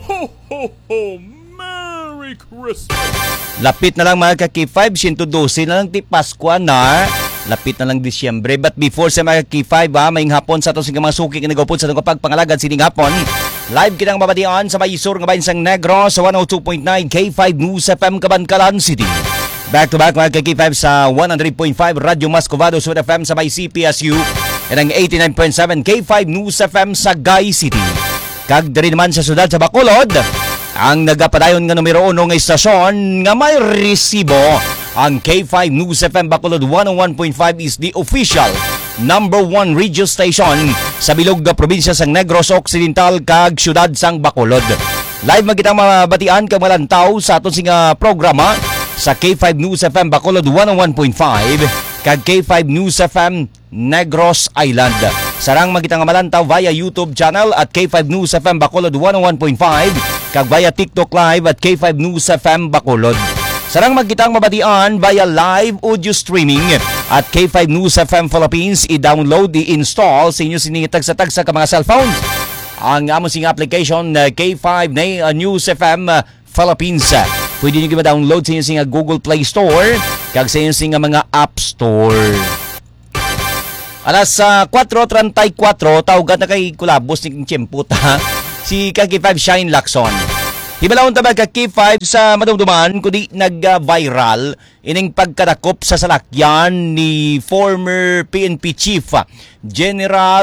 Ho, ho, ho! Merry Christmas! Lapit na lang mga kaki-5, 112 na lang ti Paskwa na. Lapit na lang Disyembre. But before sa mga kaki-5, maying hapon sa itong mga suki na nagupod sa itong kapagpangalagad sining hapon. Live kitang mabadian sa Maysur nga bayan sang Negros sa 102.9 K5 News FM Cabancalan City. Back to back mga kaki-5 sa 100.5 Radyo Mascovado Suud FM sa may CPSU at ang 89.7 K5 News FM sa Gay City. Kag diri naman sa sudad sa Bacolod, ang nagapadayon nga numero 1 nga istasyon nga may resibo. Ang K5 News FM Bacolod 101.5 is the official number 1 radio station sa bilog nga probinsya sang Negros Occidental kag syudad sang Bacolod. Live magitang mabatian kag malantaw sa aton singa programa sa K5 News FM Bacolod 101.5 kag K5 News FM Negros Island. Sarang magitang malantaw via YouTube channel at K5 News FM Bacolod 101.5 kag via TikTok live at K5 News FM Bacolod. Sarang magkitang mabatian via live audio streaming at K5 News FM Philippines. I-download, i-install sa inyo sinitag-sa-tagsa ka mga cellphones ang among sing application K5 News FM Philippines. Pwede nyo ma-download sa inyo sing Google Play Store kag sa inyo sing mga App Store. Alas 4:34 tawag na kay kulabos ni Chemputa si K5 Shine Lacson. Hibalawon tabag ka K5 sa madumduman kundi nag-viral ining pagkadakop sa salakyan ni former PNP Chief General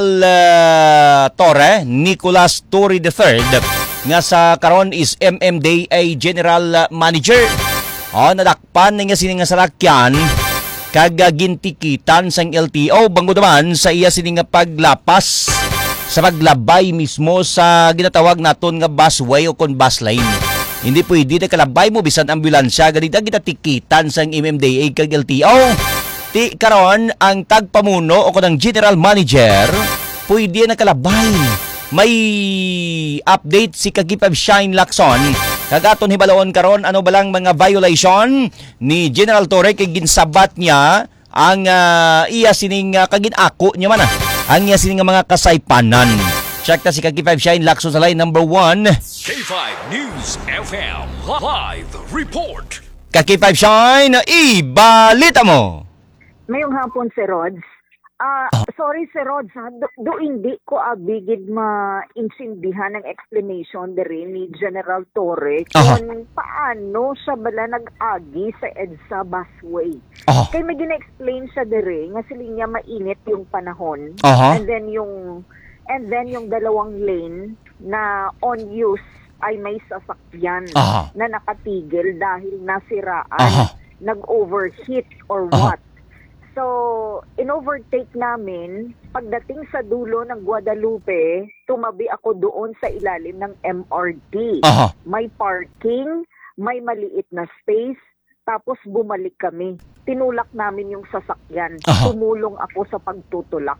Torre Nicolas Torre III nga sa karon is MMDA General Manager. Nadakpan nga sining nga salakyan kag gintikitan sang LTO banggo naman sa iya sining nga paglapas sa paglabay mismo sa ginatawag naton nga busway o kon bus lane. Hindi pwede na kalabay mo bisan ambulansya ganito kita tikitan sang MMDA kag LTO. Ti karon ang tagpamuno o kon ang general manager pwede na kalabay. May update si Kagipab Shine Lacson. Kagaton hibalaon karon ano balang mga violation ni General Torre kay ginsabat niya ang iya sining kaginako niya man ang iya sining mga kasaypanan. Check ta si Kag5 Shine Lacson sa line number 1. K5 News FM Live Report. Kag5 Shine, ibalita mo. Mayong hapon si Rods. Sorry si Rods ha, do hindi ko abigid ma-insindihan ng explanation diri ni General Torre kung paano siya bala nag-agi sa EDSA busway. Kaya may gina-explain siya diri nga siling niya mainit yung panahon and then yung dalawang lane na on use ay may sasakyan na nakatigil dahil nasiraan, nag-overheat or what. So, in-overtake namin, pagdating sa dulo ng Guadalupe, tumabi ako doon sa ilalim ng MRT. May parking, may maliit na space, tapos bumalik kami. Tinulak namin yung sasakyan. Tumulong ako sa pagtutulak.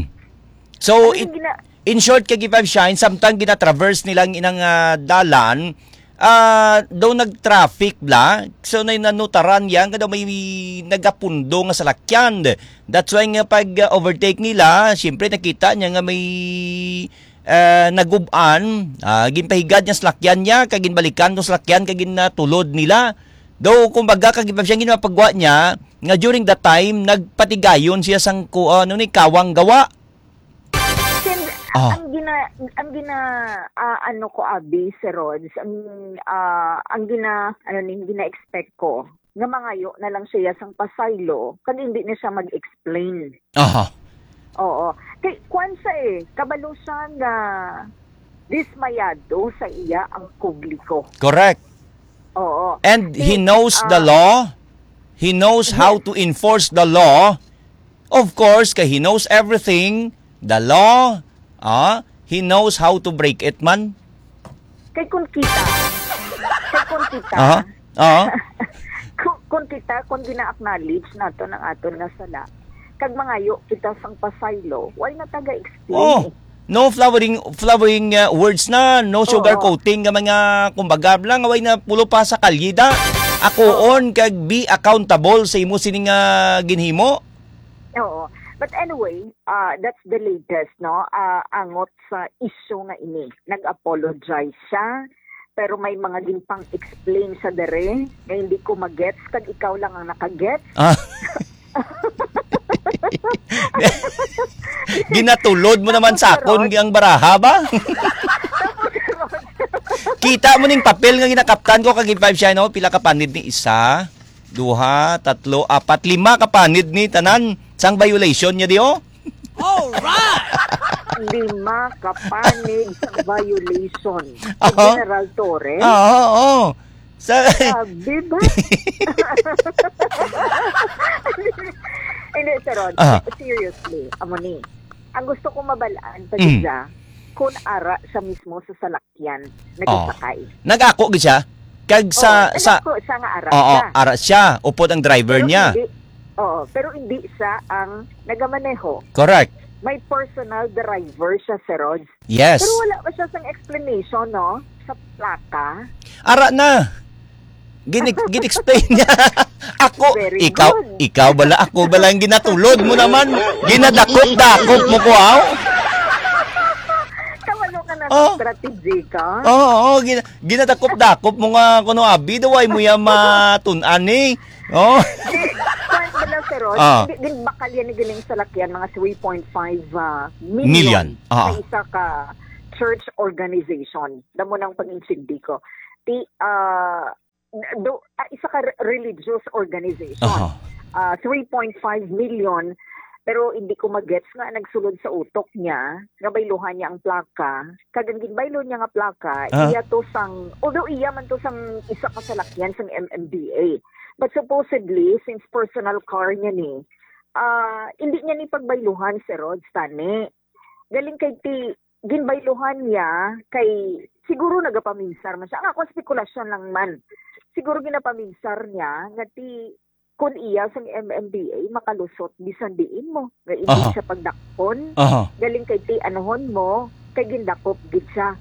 So, in short, Kag5 Shine, samtang gina-traverse nilang inang dalan, daw nag-traffic bla, so na nanutaran yan, daw may nagapundo nga salakyan. That's why nga pag overtake nila, siyempre nakita niya nga may naguban, ginpahigad niya salakyan niya, kaginbalikan ng salakyan, kaginatulod nila. Daw kumbaga Kag5 Shine ginapagwa niya, nga during that time, nagpatigayon siya sang ni kawang gawa. Ang ano ko abi si Rods, ang gina-expect ko nga mangayo na lang siya sang pasaylo kag hindi na siya mag-explain. Oo. Kay kwansa kabalo siya nga dismayado sa iya ang publiko. Correct. Oo. And he knows the law. He knows how to enforce the law. Of course, kay he knows everything, the law. He knows how to break it man. Kay kung kita. Kung gina-acknowledge nato ng aton nga sala, kag mangayo kita sang pasaylo, why na taga-explain? No flowering words na, no sugar coating nga mga kumbaga lang away na pulo pa sa kalyida. Ako kag be accountable sa imo sining ginhimo. Oo. But anyway, that's the latest, no? Angot sa issue nga ini. Nag-apologize siya. pero may mga gimpang explain sa dere nga hindi ko magets kag ikaw lang ang nakagets. Ginatulod mo naman sa akon ang baraha ba? Kita mo ning papel nga ginakaptan ko kag 5 siya no, pila ka panid ni isa, 2, 3, 4, 5 ka panid ni tanan. Sang violation niya di oh? Alright! 5 kapanig sa violation. General Torres. Oo. Sa Sabi ba? Hindi, Sir Rod. Seriously, amo ni. Ang gusto ko mabalaan pag isa, kung ara sa mismo sa salakyan, nagsakay. Nag-ako gid siya? Kag sa nga ara oo, siya. ara siya. Upod ang driver Pero niya. pero hindi siya ang nagamaneho. Correct. May personal driver siya, Sir Rod. Yes. Pero wala pa siya sang explanation, no? Sa plaka. Ara na. Gin-explain niya. Ako, Very ikaw bala, ako bala ang ginatulod mo naman. Ginadakop-dakop mo ko, aw. Kawalo ka na Oh. strategy ka. Oo, ginadakop-dakop mo nga kuno abi, daway mo ya matun-an eh. Oh. Kwan ba lang, Sir Rod? Din bakal yan ni galing sa lakyan, mga 3.5 million. Sa isa ka church organization. Damo nang pag-insindi ko. Isa ka religious organization. 3.5 million, pero hindi ko magets nga nagsulod sa utok niya, nga bayluhan niya ang plaka. Kagangin baylo niya nga plaka, iya to sang, although iya man to sang isa ka salakyan sang MMDA. But supposedly, since personal car niya ni, hindi niya ni pagbayluhan si Rod Stanley. Galing kay ginbayluhan niya, kay siguro nagapaminsar man siya. Ang ako, spekulasyon lang man. Siguro ginapaminsar niya, nga kung iya sa MMDA, makalusot, bisan diin mo. Nga hindi siya pagdakpon. Galing kay anuhon mo, kay gindakop gid siya.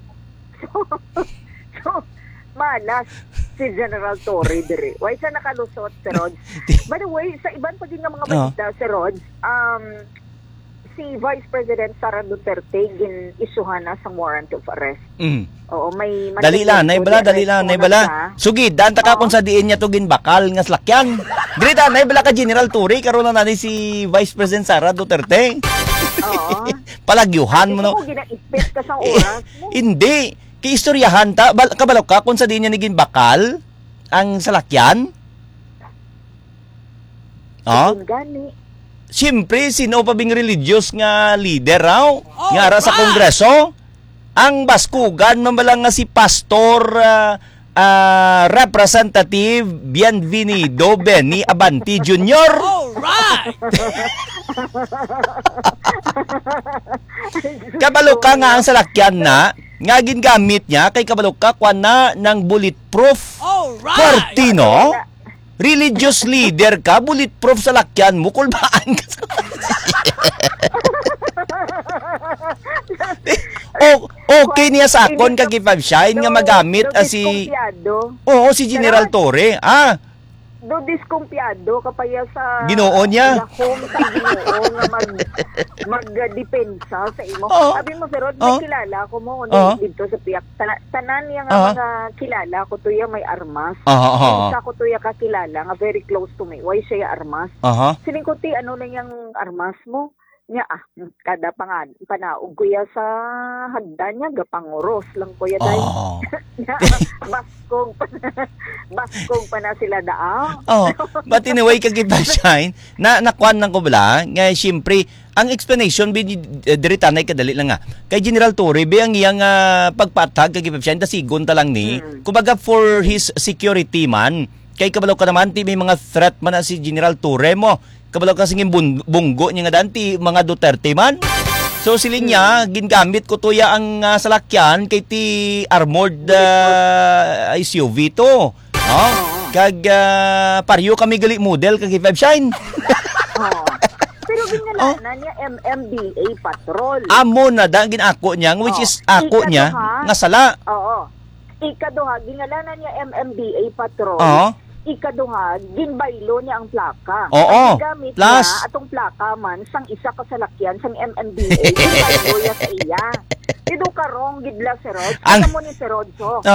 So, malas si General Torre dire. Why siya nakalusot, Sir Rod? By the way, sa ibang paging mga balita, Sir Rod, si Vice President Sara Duterte gin-isyuhan na sa warrant of arrest. Oo, may dali lang, naibala. Sugid, daan ta ka kung sa diin niya to ginbakal nga slakyan. Grita, naibala ka General Torre, karon na nani si Vice President Sara Duterte. Oo. Palagyuhan mo no. Gina-ipit ka sa oras mo. Hindi. Kiistoryahan ta, kabalo ka kung sa diin niya naging bakal ang salakyan. Gani. Siyempre, sino pa bing religious nga leader raw? Nga ara sa Kongreso? Ang baskugan mambalang nga si Pastor Representative Bienvenido Benny Abanti Jr. Alright! Kabalo ka nga ang salakyan na, nga gingamit niya kay kabalo ka kwan na ng bulletproof Cortino. Religious leader ka, bulletproof sa lakyan mo, kulbaan ka sa okay niya sa akon kag ipag-shine nga magamit si General Torre. Do diskumpiyado kapaya sa Ginoo niya. Home sa Ginoo nga magdepensa sa imo. Sabi mo, Sir Rod, may kilala ko mo dito sa piyak. Tanan niya nga mga kilala ko tuya may armas. Isa ko tuya kakilala nga very close to me. Why siya armas? Siningkuti ano na yung armas mo? Nya kada panaog kuya sa hagdan niya gapangoros lang kuya dai. Baskog pa na sila daa. But anyway kagipashine na nakuan nang ko bala nga siyempre ang explanation dirita na kadali lang nga kay General Torre be ang iyang pagpatag kagipashine dasigon ta lang ni kumbaga for his security man kay kabalo ka naman may mga threat man na si General Torre mo. Kabalo kasi ng bunggo niya nga danti mga Duterte man. So siling niya gingamit ko tuya ang salakyan kay ti armored SUV to. Kag pariyo kami gali model kag Shine. Pero ginalanan niya MMDA patrol. Amo na da ginako niya which is ako niya nga sala. Oo. Ikaduha ginalanan niya MMDA patrol. Ikaduha, ginbaylo niya ang plaka. Gamit plus niya atong plaka man sang isa ka salakyan sang MMDA. Ginbaylo niya sa iya. Ido karong gidla, Sir Rod. Ano mo ni Sir Rod, so?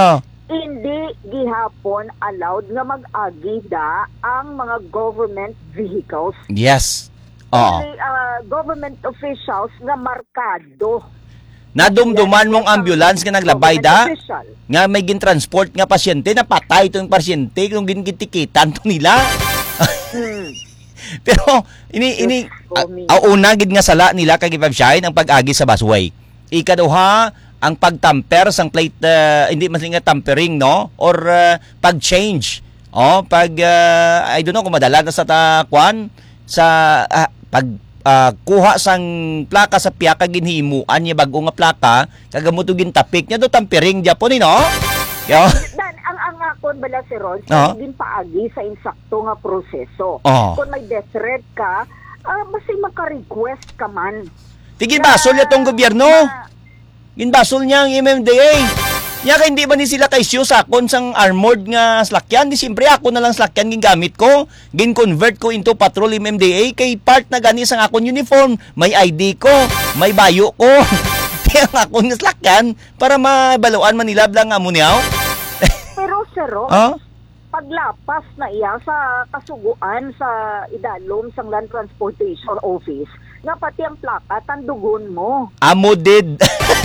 hindi gihapon allowed nga mag-agi da ang mga government vehicles. Yes. Oo. Only government officials nga markado. Nadumduman mong ambulance nga naglabay da, Government official. nga may gin-transport nga pasyente, napatay itong pasyente kung ginitikitan to nila. Hmm. Pero, ini Diyos ko, mi. una gid nga sala nila kay Shine ang pag-agi sa busway. Ikaduha, ang pagtamper sang plate, hindi man nga tampering, no? Or pag-change. I don't know kung madala na sa takwan, sa kuha sang plaka sa piyaka ginhimuan niya bago nga plaka, kagamuto gintapik niya do tampering Japon, no? Yo. Dan, ang akon bala si Ron, Oo. hindi paagi sa insakto nga proseso. Oo. Kung may death threat ka, basta maka-request ka man. Tigil basol niya tong gobyerno. Ginbasol niya ang MMDA. Nya kay hindi ba ni sila kay siyo sakon sang armored nga slakyan? Di siyempre ako na lang slakyan gingamit ko. Gin-convert ko into patrol MMDA kay part na gani sang akon uniform. May ID ko, may bayo ko. Kaya ang akon nga slakyan para mabaluan Manila lang amunyaw. Pero Sir Ron, Oh? paglapas na iya sa kasuguan sa idalom sang Land Transportation Office, nga pati ang plaka tandugon mo. Amoded.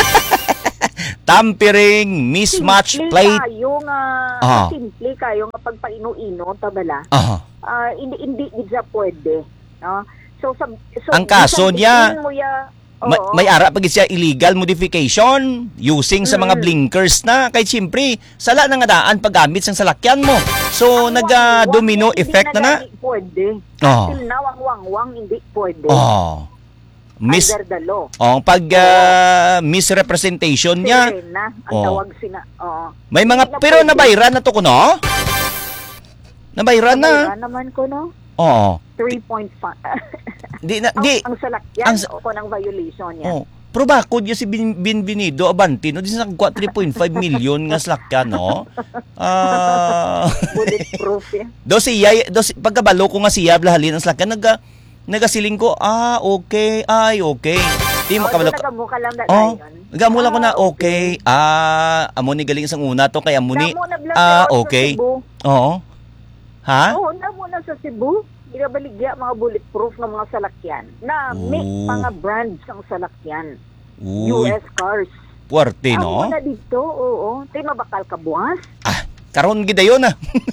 Tampering, mismatch Simple plate. kayo nga, Ah. simple kayo nga pagpaino-ino, tabala. Aha. Hindi gidya pwede. No? So, Ang kaso isang niya, bilhin mo ya, May ara pag siya illegal modification using sa mga blinkers na kay siyempre sala na nga daan paggamit sang salakyan mo. So naga-domino effect na na. Hindi pwede. Oh. Till now, ang wang-wang hindi pwede. Oh. Under the law. Pag misrepresentation niya. Sirena, ang Oh. tawag sina. Oo. May mga Hindi na pero pwede. nabayran na to kuno. Nabayran na. Nabayran naman ko, no? Oo. 3.5. Di na di. ang salakyan ang- o ng violation niya. Oh. Pero bakod yung si Binvenido Abantino, di sa 3.5 million nga slakyan, no? Bulletproof eh. Pagkabalo ko nga siya, blahalin ang slakyan, nagasiling ko, okay. Di makabalo ka. Nagamu ka lang na Oh, dayon. gamo lang ko na, okay. Amo ni galing sang una to, kay amo ni, Namo na black okay. Sa Cebu. Oo. Ha? Oo, namo na sa Cebu. Ginabaligya mga bulletproof ng mga salakyan. Na may Oh. mga brands ng salakyan. Uy, US cars. puwerte, Amo no? na dito, oo. Tay mabakal ka buwas. Karon gid yun,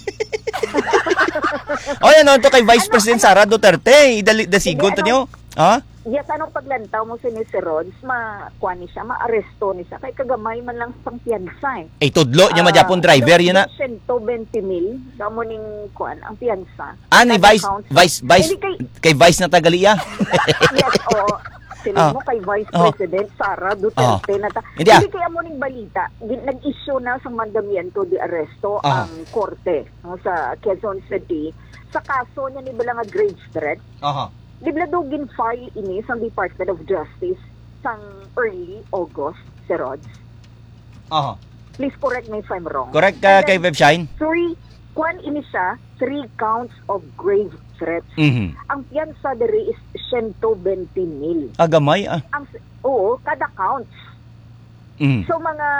O yan, to kay Vice President Sara Duterte, dasigon to niyo. Ha? Yes, anong paglantaw mo si Mr. Rods, makuha ni siya, maaresto ni siya. Kay kagamay man lang sang piyansa eh. Tudlo niya majapon driver yun na. 120 mil, damo ning kuan ang piyansa. Ni Vice Hindi kay Vice na tagaliya. Yes, oo. Sila mo kay Vice Oh. President Sara Duterte na Hindi, Hindi kaya mo ning balita, nag-issue na sa mandamiento de arresto ang korte no, sa Quezon City sa kaso niya ni nga grave threat. Aha. Libladugin file ini sa Department of Justice sang early August, si Rods. Aha. Please correct me if I'm wrong. Correct ka And kay then, Webshine? Kuan ini siya, 3 counts of grave threats. Mhm. Ang piyansa diri is 120 mil. Gamay Kada counts. Mhm. So, mga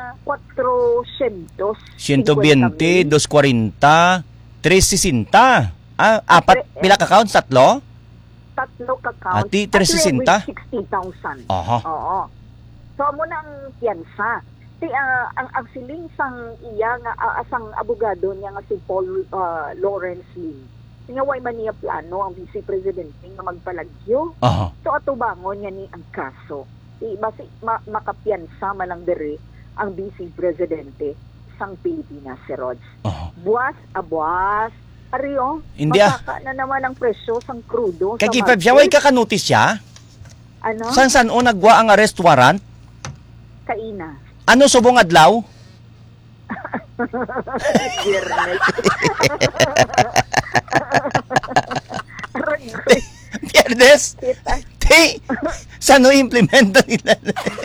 400. 120, 240, 360. Apat, pila ka counts? Tatlo? Tatlo ka counts. Ati, 360? 60,000. Aha. Oo. So, mo na ang piyansa. Ang siling sang iya nga asang abogado niya nga si Paul Lawrence Lim. Nga way man niya plano ang Vice President nga magpalagyo. Aha. So atubangon niya ni ang kaso. Basi makapiyansa man lang diri ang Vice Presidente sang Pilipinas, si Rods. Aha. Buwas. Ariyo, Hindi, masaka na naman ang presyo sang crudo. Kay sa Kifab siya, market. way ka-notice siya? Ano? San o nagwa ang arrest warrant? Kaina. Ano subong adlaw? Biyernes. Biyernes? Kita. Saan implementa nila?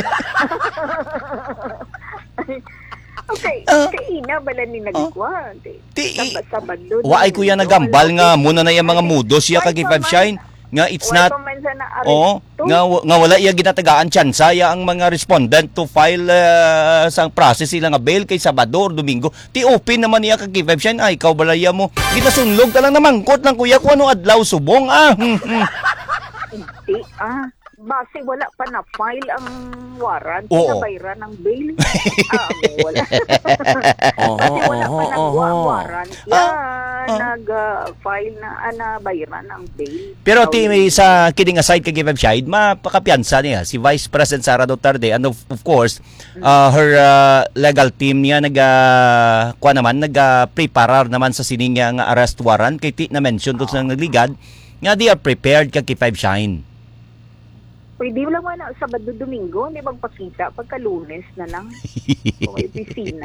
Okay, kaina bala ni nagkuha. Sabad doon. Waay kuya nagambal nga muna na yung mga mudos siya kag Kifab Shine. nga it's Wala not pa man sa na-arresto. Oo, nga wala iya ginatagaan tsansa ya ang mga respondent to file sang process sila nga bail kay Sabado or Domingo. Ti open naman niya kag K5 siya. Ay, ikaw balaya mo. Gitasunlog ta lang na mangkot ng kuya ko ano adlaw subong Hindi, base wala pa na-file ang warrant, Oo. nabayran ng bail. Wala. Kasi wala pa nag-warrant. Nag-file na nabayran ng bail. Pero ti may sa kidding aside kay K5 Shahid, mapakapiansa niya si Vice President Sara Duterte and of course her legal team niya nag-preparar naman sa sining nga arrest warrant kay ti na mention to sa nagligad nga they are prepared kay K5 Shine. Pwede lang man Sabado, Domingo, hindi magpakita pagka Lunes na lang. O opisina.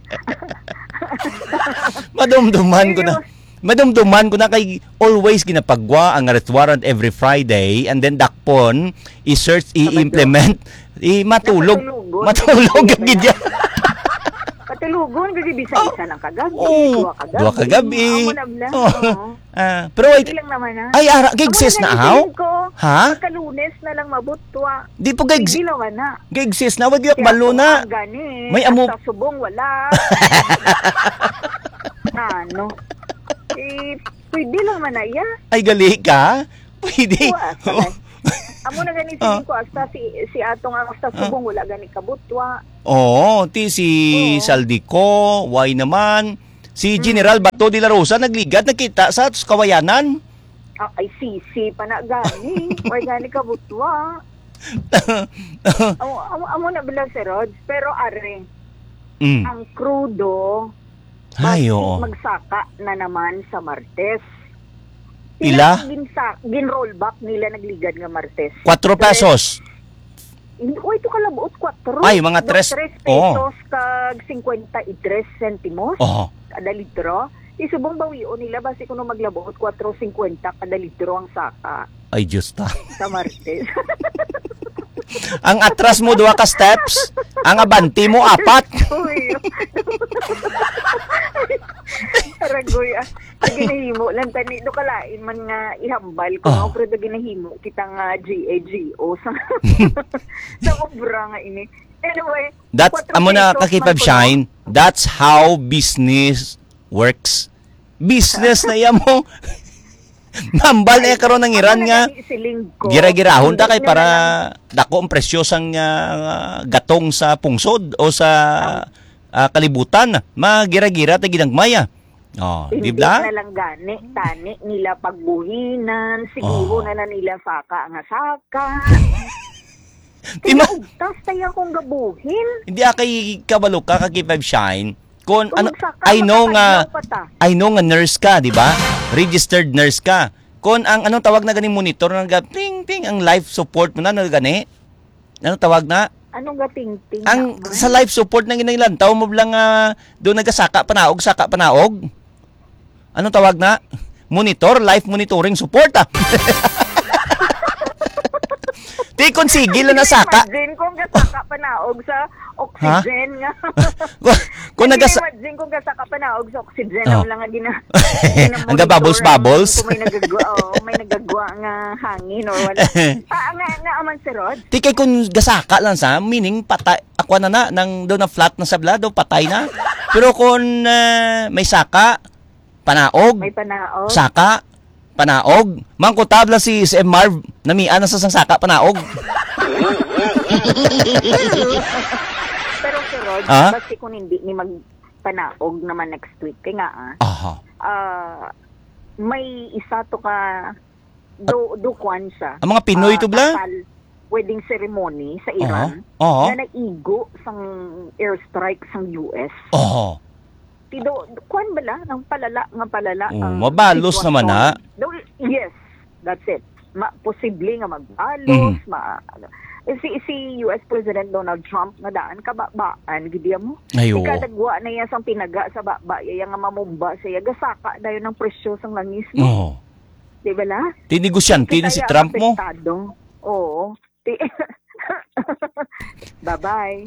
Madumduman ko na kay always ginapagwa ang arrest warrant every Friday and then dakpon i-search, i-implement, matulog gid ya. Patulugon kasi bisa-isa ng kagabi, dua kagabi. Pero wait, lang naman ay ara gigsis na ahaw? Ha? Pagka Lunes na lang mabutwa. Di po Hindi naman na. gigsis na wag yak balo na. May amo sa subong wala. Pwede lang man na iya. Ay gali ka? Pwede. Amo na gani ko hasta si atong ang hasta subong wala gani kabutwa. Oo, si Saldico, why naman? Si General Bato de la Rosa nagligad nakita sa kawayanan. Ay sisi pa na gani. Why gani kabutwa? Amo na bilang si Rods, pero are ang crudo magsaka na naman sa Martes. Pila? Gin-roll back nila nagligad nga Martes. 4 pesos. Ito kalabuot 4. Ay, mga 3 pesos kag 53 centimos kada litro. Isubong bawion nila basi kuno maglabuot 4.50 kada litro ang saka. Ay, Diyos ta. Sa Martes. Ang atras mo 2 ka steps, ang abanti mo 4. Aragoy, ginahimo lang tani do kalain man nga ihambal ko pero ginahimo kita nga GAGO sa sa obra nga ini. Anyway, that's amo na ka K5 Shine. That's how business works. Business na yan mo. Mambal na karon ng Iran nga. Gira-girahon ta kay para dako ang presyo sang gatong sa pungsod o sa kalibutan. Magira-gira ta ginagmaya. Di ba? Na lang gani, tani nila pagbuhinan, siguro na lang nila saka nga saka. Tas tayo kung gabuhin. Hindi akay kabalo ka K5 Shine. Kung ano, I know nga nurse ka, di ba? Registered nurse ka. Kung ang anong tawag na ganing monitor na ting ting ang life support mo na gani? Anong tawag na? Anong gating-ting? Ang sa life support na ginailantaw mo lang doon nagasaka panaog. Anong tawag na? Monitor, life monitoring support Di kon sigil na saka. Imagine kung gasaka panaog sa oxygen nga. Kung imagine kung gasaka panaog sa oxygen lang nga ang bubbles. Kung may nagagwa nga hangin or wala. Nga aman si Rod. Di kay kung gasaka lang sa meaning patay ako na nang do na flat na sabla do patay na. Pero kung may saka panaog. May panaog. Saka panaog. Mangkutabla si SM Marv namian na sa saka panaog. Pero si Rod, basta kung hindi ni magpanaog naman next week, kaya nga may isa to ka do kwan siya. Ang mga Pinoy to bla? Wedding ceremony sa Iran na naigo sang airstrike sang US. Tido, kuan bala ng palala mabalos naman na. Yes, that's it. Posible nga magbalos, si US President Donald Trump nga daan kababaan gid mo. Ikadagwa na iya sang pinaga sa baba, iya nga mamumba siya gasaka dayon ng presyo sang langis mo. Di ba la? Tinigosyante ni si Trump mo. Oo. Bye-bye.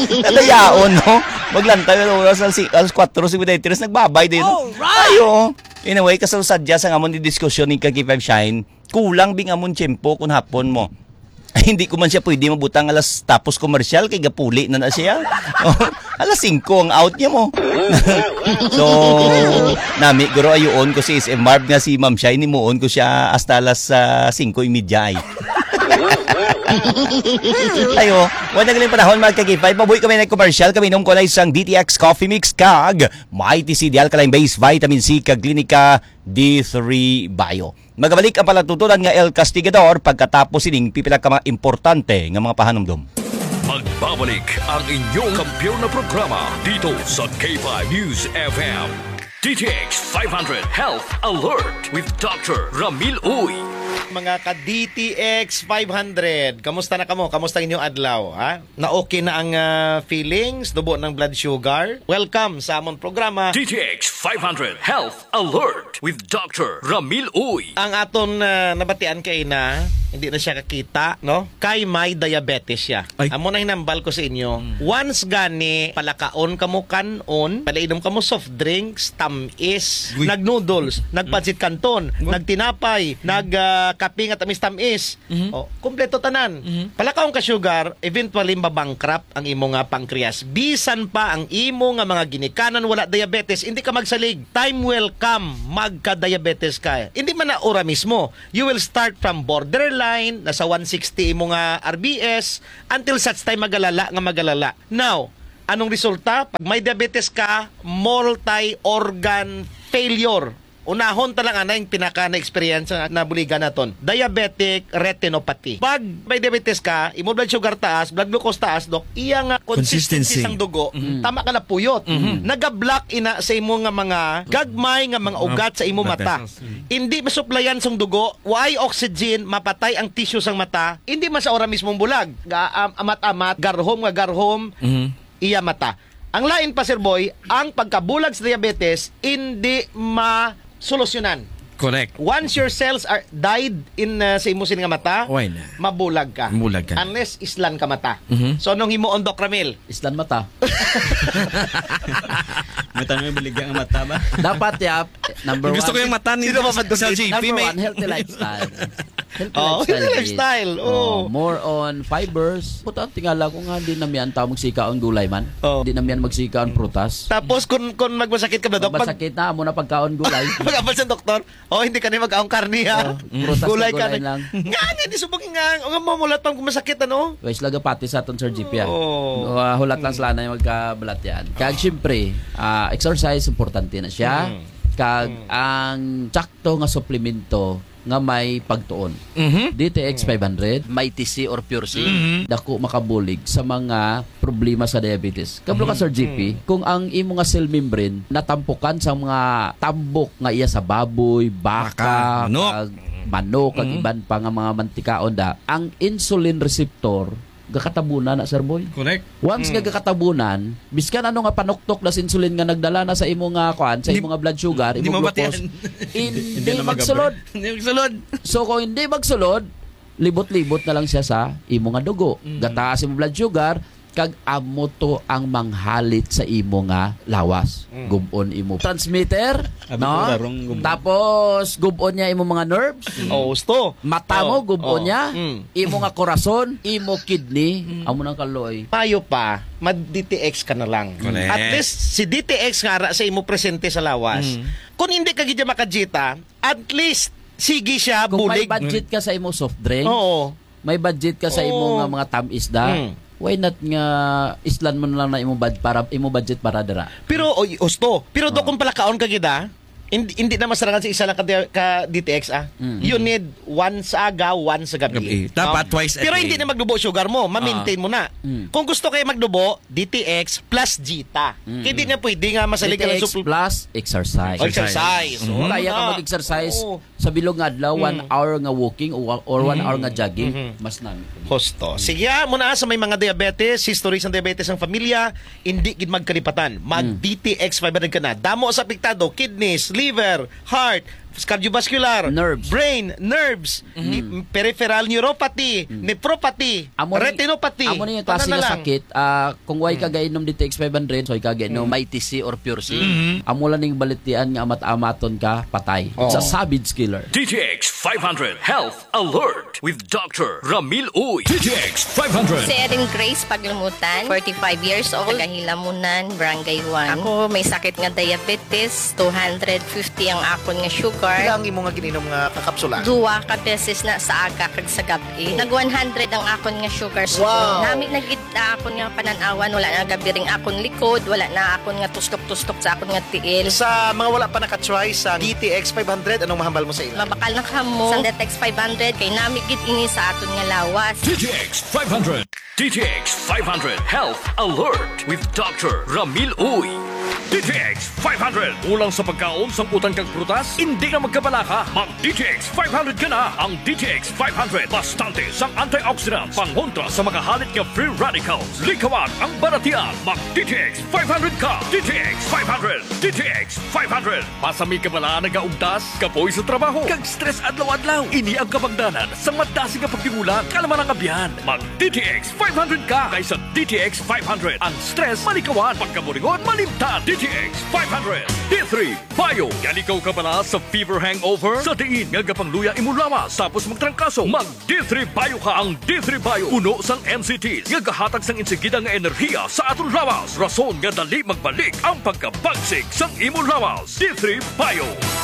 Katayaon, no? Maglantay alas 4:53 nagbabay din. Alright! Ayo. Anyway, kasasadya sa ngamon di diskusyon ni Kaki 5 Shine, kulang bing amon tiyempo kung hapon mo. Ay, hindi ko man siya pwede mabutang alas tapos komersyal kay gapuli na siya. Alas 5 ang out niya mo. So, nami guro ayon ko si SM Marv nga si Ma'am Shine nimuon ko siya hasta alas 5:30 ay. Ayo, wala galing panahon magkagipay. Pabuhay kami ng commercial. Kami nung kulay isang DTX Coffee Mix kag Mighty C Alkaline Base Vitamin C kag Clinica D3 Bio. Magabalik ang palatutunan nga El Castigador pagkatapos sining pipila ka mga importante nga mga pahanumdom. Magbabalik ang inyong kampiyon na programa dito sa K5 News FM. DTX 500 Health Alert with Dr. Ramil Uy. Mga ka-DTX 500, kamusta na kamo? Kamusta ang inyong adlaw? Ha? Na okay na ang feelings, dubo ng blood sugar? Welcome sa amon programa. DTX 500 Health Alert with Dr. Ramil Uy. Ang aton nabatian kay na, hindi na siya kakita, no? Kay may diabetes siya. Amo na hinambal ko sa inyo. Once gani, palakaon kamo kanon, palainom kamo soft drinks, tamis, nag-noodles, nagpansit kanton, nagtinapay, kaping at tamis-tamis. O, kumpleto tanan. Palakaon ka sugar, eventually mabankrupt ang imo nga pancreas. Bisan pa ang imo nga mga ginikanan wala diabetes, hindi ka magsalig. Time will come, magka-diabetes ka. Hindi man na ora mismo. You will start from borderline, nasa 160 imo nga RBS, until such time magalala. Now, anong resulta? Pag may diabetes ka, multi-organ failure. Unahon talaga na yung pinaka-na-experience na buligan naton. Diabetic retinopathy. Pag may diabetes ka, imo blood sugar taas, blood glucose taas, dok, iya nga consistency sang dugo, tama ka na puyot. Naga-block ina sa imo nga mga gagmay nga mga ugat sa imo mata. Hindi masuplayan sang dugo, why oxygen, mapatay ang tissue sang mata, hindi man sa ora mismong bulag. Amat-amat, garhom, iya mata. Ang lain pa, Sir Boy, ang pagkabulag sa diabetes, hindi solusyonan. Correct. Once your cells are died in sa imusin nga mata, Why na? mabulag ka. Mabulag ka. Unless islan ka mata. So nung himuon Doc Ramil, Islan mata. Mata may baligya ang mata ba? Dapat number Gusto ko one. yung mata ni Sino ba ba sa JP Number may one, healthy lifestyle. healthy lifestyle. Oh. More on fibers. Puta, tingala ko nga, di na miyan tao magsika ang gulay man. Oh. Di na miyan magsika ang prutas. Tapos kung magmasakit ka ba, Doc? Masakit na, muna pagkaon gulay. Pag-abal sa doktor, hindi ka na mag-aong karni, ha? Prutas Gulay na ka gulay lang. Nga, hindi subagin nga. Ang mamulat pang masakit, ano? Wais laga pati sa aton Sir GP yan. Oh. Hulat lang sila na yung magkabalat yan. Kag syempre, exercise, importante na siya. Kag ang sakto nga suplemento nga may pagtuon. DTX 500, Mighty C or Pure C, dako makabulig sa mga problema sa diabetes. Kablo ka Sir GP, kung ang imo nga cell membrane natampukan sa mga tambok nga iya sa baboy, baka, manok, kag iban pa nga mga mantikaon da, ang insulin receptor gakatabunan na Sir Boy. Correct. Once nga gakatabunan, biskan ano nga panuktok na insulin nga nagdala na sa imo nga kuan, sa imo nga blood sugar, imo glucose, hindi magsulod. Hindi magsulod. So kung hindi magsulod, libot-libot na lang siya sa imo nga dugo. Gataas imo blood sugar, kag amo to ang manghalit sa imo nga lawas. Gubon imo transmitter, no? Tapos gubon niya imo mga nerves. Gusto. Mata mo gubon niya, imo nga korason, imo kidney, amo nang kaloy. Payo pa, mag-DTX ka na lang. Correct. At least si DTX nga ra sa imo presente sa lawas. Kung hindi ka gidya makajita, at least sige siya Kung may bulig. budget ka sa imo soft drinks, Oo. may budget ka sa imo nga mga tamis-isda, why not nga islan mo na lang na imo budget para dira. Pero gusto. Pero do kung palakaon ka gida, hindi na masarangan sa isa lang ka DTX You need one sa aga, one sa gabi. Dapat twice a Pero day. hindi na magdubo sugar mo, ma-maintain mo na. Kung gusto kayo magdubo, DTX plus Gita. Kaya hindi na pwede nga masalig ka ng DTX plus exercise. exercise. Kaya ka mag-exercise sa bilog nga adlaw, 1 hour nga walking or 1 hour nga jogging, mas nami. Hosto. Sige, muna sa may mga diabetes, history sa diabetes ng pamilya, hindi gid magkalipatan. Mag-DTX 500 ka na. Damo sa apektado, kidneys, liver, heart, cardiovascular, Nerves. brain, nerves, peripheral neuropathy, nephropathy, retinopathy. Amo na yung klase Paano nga lang? sakit. Kung way kagainom DTX 500, so way kagainom may TC or Pure C. Amo lang ning balitian nga amat-amaton ka, patay. It's a savage killer. DTX 500 Health Alert with Dr. Ramil Uy. DTX 500. Si Erin Grace Paglumutan, 45 years old, Tagahilamunan, Barangay 1. Ako may sakit nga diabetes, 250 ang akon nga sugar. Ilang imo nga gininom nga kakapsula? Duwa ka beses na sa aga kag sa gabi. Nag 100 ang akon nga sugar. Wow. Nami nagid akon nga pananawan, wala na gabiring akon likod, wala na akon nga tustok-tustok sa akon nga tiil. Sa mga wala pa nakatry sa DTX 500, anong mahambal mo sa ila? Mabakal na kamo. Sa DTX 500 kay nami gid ini sa aton nga lawas. DTX 500. DTX 500 Health Alert with Dr. Ramil Uy. DTX 500. Ulang sa pagkaon, samputan kang prutas, hindi na magkabalaka. Mag DTX 500 ka na. Ang DTX 500. Bastante sang antioxidants. Pangontra sa mga halit nga free radicals. Likawan ang baratian. Mag DTX 500 ka. DTX 500. DTX 500. Pasami ka bala nagaugtas, kapoy sa trabaho, kag stress adlaw-adlaw. Ini ang kabagdanan sa madasig nga pagtingulan. Kalaman ang abyan. Mag DTX 500 ka. Kaysa DTX 500. Ang stress malikawan. Pagkaburingon malimtan. DTX 500. D3 Bio. Yan ikaw ka pala sa fever hangover? Sa diin nga gapangluya imulawas tapos magtrangkaso. Mag D3 Bio ka. Ang D3 Bio uno sang NCTs nga gahatag sang insigida nga enerhiya sa aton lawas. Rason nga dali magbalik ang pagkabagsik sang imulawas. D3 Bio.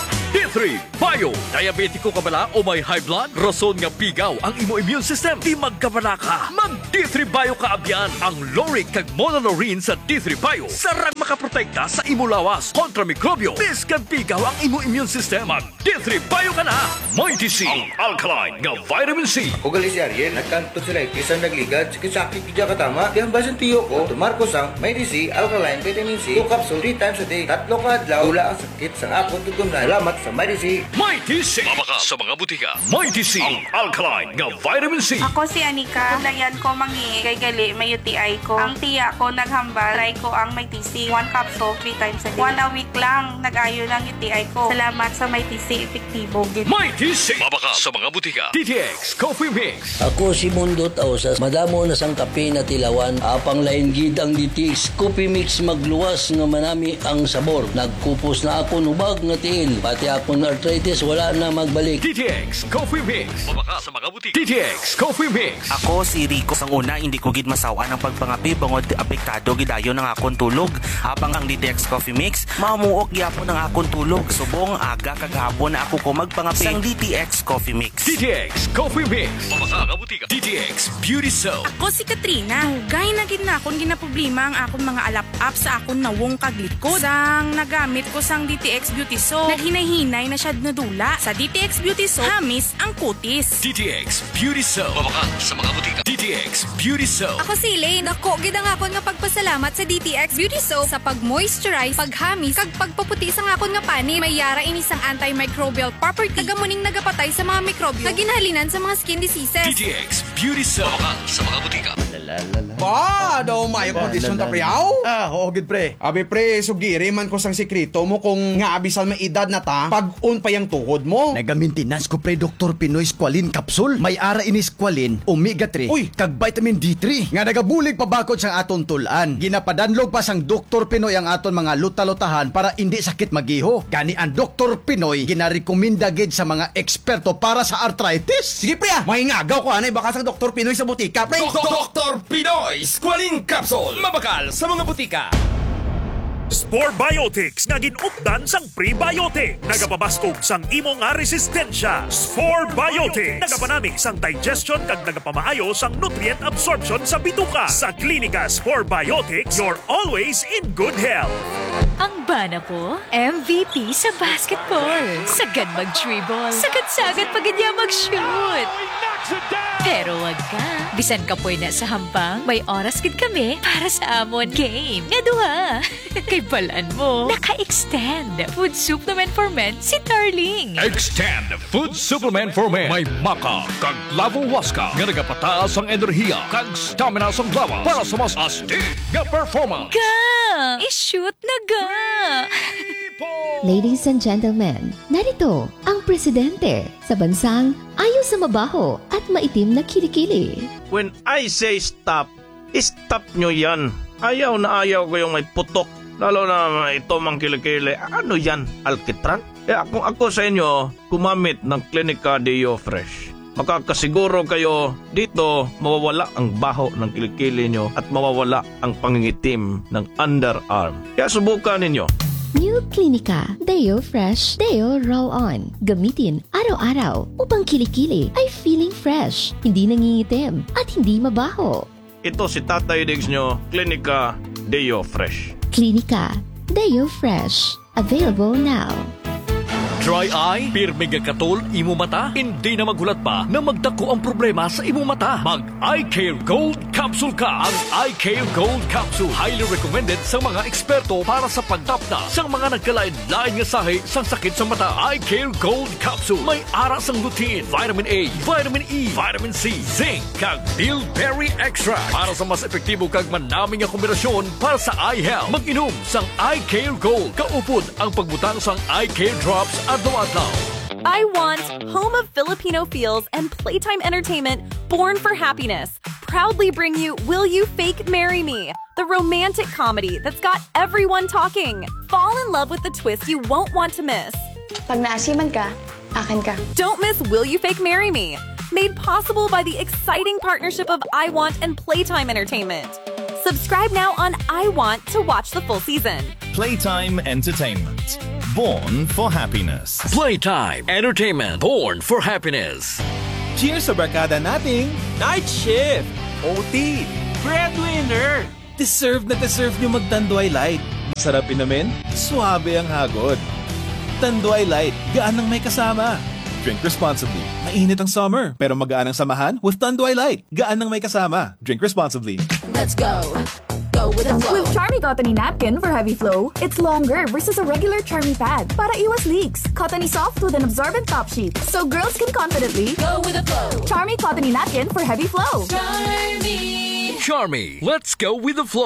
D3 Bio. Diabetiko ka bala o may high blood? Rason nga pigaw ang imo immune system. Di magkabala ka. Mag D3 Bio ka abyan. Ang Loric kag Monolaurin sa D3 Bio. Sarang makaprotekta sa imo lawas kontra mikrobyo. Bis kag pigaw ang imo immune system. Mag D3 Bio ka na. May TC. Ang alkaline nga vitamin C. O gali si Ariel, nagkanto sila kisang nagligad, sakit kidya katama, di ang basan tiyo ko, tumarko sang, may DC, alkaline, vitamin C, 2 capsule, 3 times a day, 3 ka adlaw, wala ang sakit sang akong tutunan. Salamat sa may DC. May TC. Mabaka sa mga butika. May TC. Ang alkaline nga vitamin C. Ako si Anika. Layan ko mangi kay gali may UTI ko. Ang tiya ko naghambal. Try ko ang may TC. 1 capsule 3 times a day. 1 a week lang nag-ayo ng UTI ko. Salamat sa may TC. Epektibo. May TC. Mabaka sa mga butika. DTX Coffee Mix. Ako si Mundo Tausas, madamo na sang kape na tilawan, apang lain gid ang DTX Coffee Mix magluwas nga manami ang sabor. Nagkupos na ako nubag nga tiil, pati ako na arthritis wala na magbalik. DTX Coffee Mix. Mabaka sa mga butika. DTX Coffee Mix. Ako si Rico. Sang una, hindi ko gid masawa ng pagpangapi bangod apektado gidayo ng akong tulog. Habang ang DTX Coffee Mix, mamuok gyapon ang akong tulog. Subong aga kagahapon na ako ko magpangapi sang DTX Coffee Mix. DTX Coffee Mix. Mabaka nga butika. DTX Beauty Soap. Ako si Katrina. Gay na gid na akong ginaproblema ang akong mga alap-up sa akong nawong kaglikod. Sang nagamit ko sang DTX Beauty Soap, naghinay-hinay na siya nadula. Sa DTX Beauty Soap, hamis ang kutis. DTX Beauty Soap. Mabaka sa mga butika. DTX Beauty Soap. Ako si Elaine. Dako gid ang akon nga pagpasalamat sa DTX Beauty Soap sa pag-moisturize, paghamis, kag pagpaputi sa akon nga pani. May yara ini sang antimicrobial property. Nagamuning nagapatay sa mga mikrobyo na ginhalinan sa mga skin diseases. DTX Beauty Soap. Mabaka sa mga butika. Ba, daw mayo kondisyon ta priyaw? Oo, gid pre. Abi pre, sugiri man ko sang sekreto mo kung nga abisal may edad na ta, pag-on pa yung tuhod mo. Nagamintinas ko pre Dr. Pinoy Squalene Capsule. May ara ini Squalene, Omega 3, kag vitamin D3. Nga nagabulig pa bakod sang aton tulan. Ginapadanlog pa sang Dr. Pinoy ang aton mga luta-lutahan para hindi sakit magiho. Gani ang Dr. Pinoy ginarekomenda gid sa mga eksperto para sa arthritis. Sige pre, mahingagaw ko anay baka sang Dr. Pinoy sa butika pre. Dr. Pinoy Squalene Capsule. Mabakal sa mga butika. Spore Biotics nga ginupdan sang prebiotic. Nagapabaskog sang imo nga resistensya. Spore Biotics nagapanamig sang digestion kag nagapamaayo sang nutrient absorption sa bituka. Sa klinika Spore Biotics, you're always in good health. Ang bana ko, MVP sa basketball. Sagad mag-dribble. Sagad-sagad pagidya mag-shoot. Pero wag ka. Bisan ka po na sa hampang, may oras gid kami para sa amon game. Nga duha. Kay balaan mo, naka-extend food supplement for men si Darling. Extend Food Supplement for Men. May maka kag lavo waska nga nagapataas ang enerhiya kag stamina sa lawas para sa mas astig nga performance. Ga! I-shoot na ga! Ladies and gentlemen, narito ang presidente sa bansang ayaw sa mabaho at maitim na kilikili. When I say stop, stop nyo yan. Ayaw na ayaw ko yung may putok. Lalo na ito mang kilikili. Ano yan? Alkitran? Kaya kung ako sa inyo, gumamit ng Clinica Deo Fresh. Makakasiguro kayo dito mawawala ang baho ng kilikili nyo at mawawala ang pangingitim ng underarm. Kaya subukan ninyo. New Clinica Deo Fresh Deo Roll-On. Gamitin araw-araw upang kilikili ay feeling fresh, hindi nangingitim at hindi mabaho. Ito si Tatay Diggs nyo, Clinica Deo Fresh. Clinica Deo Fresh. Available now. Dry eye, pirmi katol, imo mata, hindi na magulat pa na magdako ang problema sa imo mata. Mag Eye Care Gold Capsule ka. Ang Eye Care Gold Capsule highly recommended sa mga eksperto para sa pagtapna sa mga nagkalain-lain nga sahi sang sakit sa mata. Eye Care Gold Capsule may ara sang lutein, vitamin A, vitamin E, vitamin C, zinc, kag bilberry extract para sa mas epektibo kag manaming nga kombinasyon para sa eye health. Mag-inom sang Eye Care Gold. Kaupod ang pagbutang sang Eye Care Drops adlaw-adlaw. I want home of Filipino feels and playtime entertainment born for happiness. Proudly bring you Will You Fake Marry Me? The romantic comedy that's got everyone talking. Fall in love with the twist you won't want to miss. Pag naasiman ka, akin ka. Don't miss Will You Fake Marry Me? Made possible by the exciting partnership of I Want and Playtime Entertainment. Subscribe now on I Want to watch the full season. Playtime Entertainment. Born for happiness. Playtime Entertainment. Born for happiness. Cheers sa barkada nating Night Shift, OT, Breadwinner. Deserve na deserve nyo mag-Tanduay Light. Sarap inamin, suabe ang hagod. Tanduay Light, gaan ng may kasama. Drink responsibly. Mainit ang summer, pero magaan ang samahan with Tanduay Light. Gaan ng may kasama. Drink responsibly. Let's go. Go with the flow. With Charmy Cottony Napkin for heavy flow, it's longer versus a regular Charmy pad para iwas leaks. Cottony soft with an absorbent top sheet, so girls can confidently go with the flow. Charmy Cottony Napkin for heavy flow. Charmy. Charmy, let's go with the flow.